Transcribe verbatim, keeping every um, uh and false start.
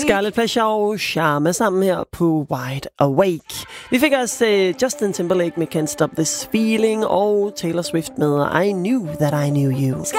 Scarlet Pleasure og Charme sammen her på Wide Awake. Vi fik også uh, Justin Timberlake med Can't Stop This Feeling og Taylor Swift med I Knew That I Knew You.